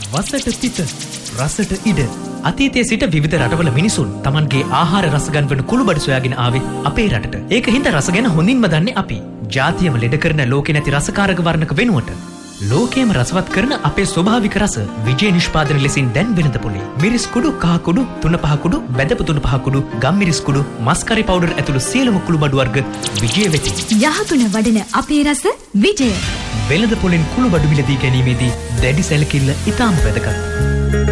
වසට පිට රසට ඉඩ අතීතයේ සිට විවිධ රටවල මිනිසුන් Tamanගේ ආහාර රස ගන්වන කුළුබඩු සොයාගෙන ආවේ අපේ රටට. ඒක හින්දා රස ගැන හොඳින්ම දන්නේ අපි. ජාතියම ලෙඩ කරන ලෝකේ නැති රසකාරක වර්ණක වෙනුවට ලෝකයේම රසවත් කරන අපේ ස්වභාවික රස විජේ නිෂ්පාදන ලෙසින් දැන් වෙනද පොලේ. මිරිස් කුඩු, කහ කුඩු, තුන පහ කුඩු, බැදපු තුන පහ කුඩු, ගම්මිරිස් කුඩු, මස්කරි පවුඩර් ඇතුළු සියලුම කුළුබඩු වර්ග විජේ වෙතින්. යහගුණ වඩන අපේ රස විජය. වෙළඳ පොලෙන් කුළුබඩු මිලදී ගැනීමේදී දැඩි සැලකිල්ල ඉතාම වැදගත්.